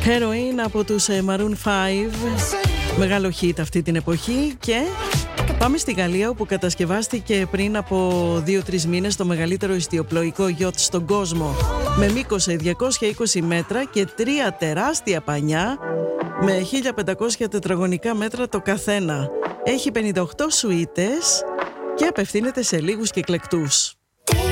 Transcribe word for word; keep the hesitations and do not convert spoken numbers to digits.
Heroin από τους Maroon φάιβ. Μεγάλο hit αυτή την εποχή. Και πάμε στη Γαλλία, όπου κατασκευάστηκε πριν από δύο τρεις μήνες το μεγαλύτερο ιστιοπλοϊκό γιότ στον κόσμο, με μήκος διακόσια είκοσι μέτρα και τρία τεράστια πανιά με χίλια πεντακόσια τετραγωνικά μέτρα το καθένα. Έχει πενήντα οκτώ σουίτες και απευθύνεται σε λίγους και εκλεκτούς.